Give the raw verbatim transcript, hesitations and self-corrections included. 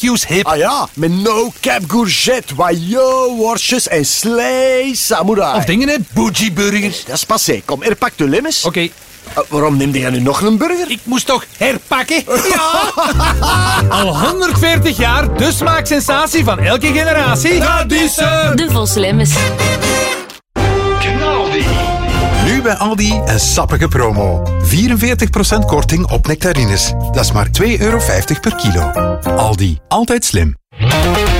barbecues hip. Ah ja, met no-cap courgette, wajo, worstjes en slee samurai. Of dingen, hè? Bougie burgers. Dat is passé. Kom, er pak de lemmes. Oké. Okay. Uh, waarom neemde jij nu nog een burger? Ik moest toch herpakken? Ja! Al honderdveertig jaar de smaaksensatie van elke generatie. Dat is ze! De Vos Lemmes. Knaldi. Nu bij Aldi een sappige promo. vierenveertig procent korting op nectarines. Dat is maar twee euro vijftig per kilo. Aldi, altijd slim.